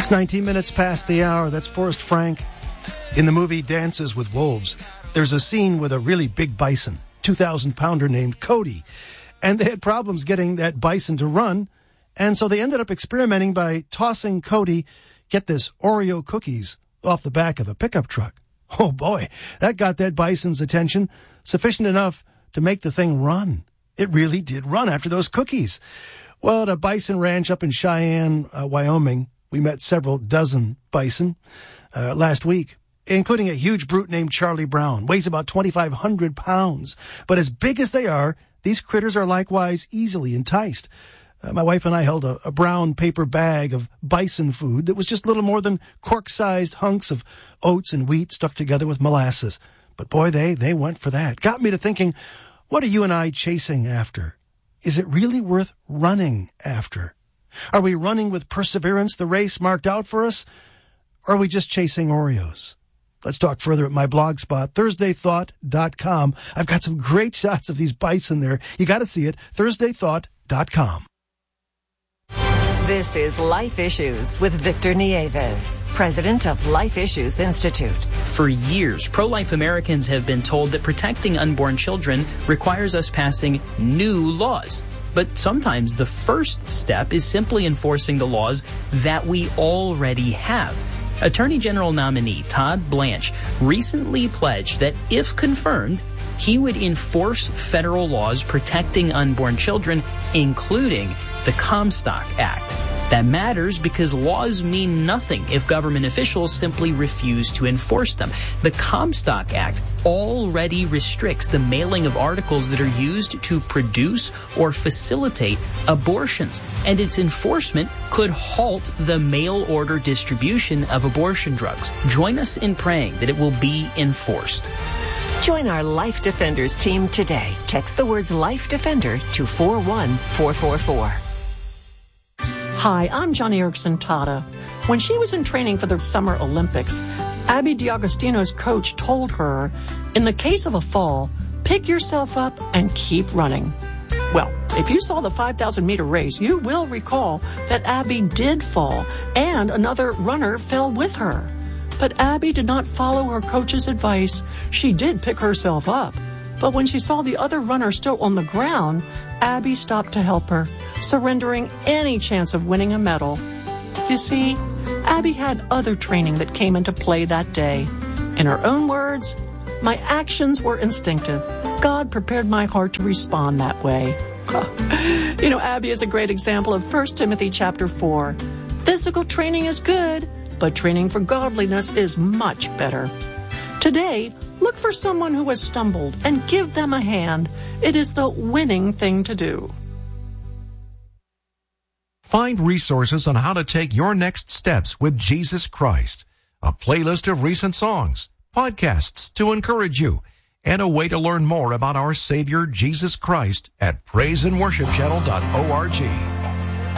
It's 19 minutes past the hour. That's Forrest Frank. In the movie Dances with Wolves, there's a scene with a really big bison, 2,000-pounder named Cody. And they had problems getting that bison to run. And so they ended up experimenting by tossing Cody, get this, Oreo cookies off the back of a pickup truck. Oh boy, that got that bison's attention, sufficient enough to make the thing run. It really did run after those cookies. Well, at a bison ranch up in Cheyenne, Wyoming, we met several dozen bison last week, including a huge brute named Charlie Brown. Weighs about 2,500 pounds. But as big as they are, these critters are likewise easily enticed. My wife and I held a brown paper bag of bison food that was just little more than cork-sized hunks of oats and wheat stuck together with molasses. But boy, they went for that. Got me to thinking, what are you and I chasing after? Is it really worth running after? Are we running with perseverance the race marked out for us? Or are we just chasing Oreos? Let's talk further at my blog spot, ThursdayThought.com. I've got some great shots of these bison there. You got to see it, ThursdayThought.com. This is Life Issues with Victor Nieves, president of Life Issues Institute. For years, pro-life Americans have been told that protecting unborn children requires us passing new laws. But sometimes the first step is simply enforcing the laws that we already have. Attorney General nominee Todd Blanche recently pledged that if confirmed, he would enforce federal laws protecting unborn children, including the Comstock Act. That matters because laws mean nothing if government officials simply refuse to enforce them. The Comstock Act already restricts the mailing of articles that are used to produce or facilitate abortions, and its enforcement could halt the mail order distribution of abortion drugs. Join us in praying that it will be enforced. Join our Life Defenders team today. Text the words Life Defender to 41444. Hi, I'm Johnny Erickson Tata. When she was in training for the Summer Olympics, Abby D'Agostino's coach told her, in the case of a fall, pick yourself up and keep running. Well, if you saw the 5,000-meter race, you will recall that Abby did fall, and another runner fell with her. But Abby did not follow her coach's advice. She did pick herself up. But when she saw the other runner still on the ground, Abby stopped to help her, surrendering any chance of winning a medal. You see, Abby had other training that came into play that day. In her own words, my actions were instinctive. God prepared my heart to respond that way. You know, Abby is a great example of 1 Timothy chapter 4. Physical training is good, but training for godliness is much better. Today, look for someone who has stumbled and give them a hand. It is the winning thing to do. Find resources on how to take your next steps with Jesus Christ, a playlist of recent songs, podcasts to encourage you, and a way to learn more about our Savior Jesus Christ at praiseandworshipchannel.org.